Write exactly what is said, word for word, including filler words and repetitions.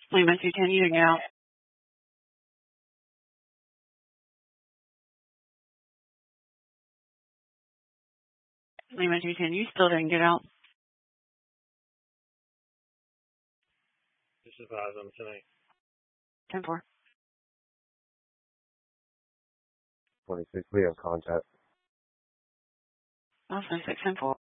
Lima two ten, you didn't get out. Lima two ten, you still didn't get out. This is five on tonight. ten four. twenty-six, we have contact. Oh, six ten four.